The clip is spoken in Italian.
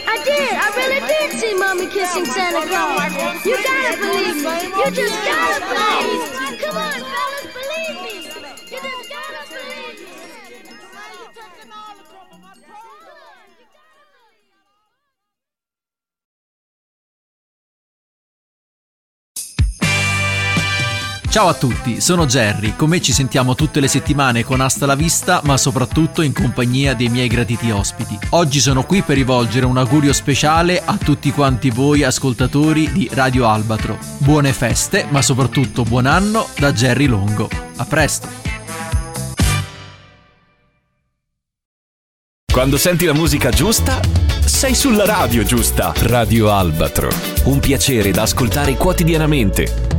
I did. I really did see Mommy kissing Santa Claus. You gotta believe me. You just gotta believe me. Come on, fellas, believe me. You just gotta believe me. Ciao a tutti, sono Jerry, con me ci sentiamo tutte le settimane con Hasta la Vista, ma soprattutto in compagnia dei miei graditi ospiti. Oggi sono qui per rivolgere un augurio speciale a tutti quanti voi ascoltatori di Radio Albatro. Buone feste, ma soprattutto buon anno da Jerry Longo. A presto! Quando senti la musica giusta, sei sulla radio giusta. Radio Albatro, un piacere da ascoltare quotidianamente.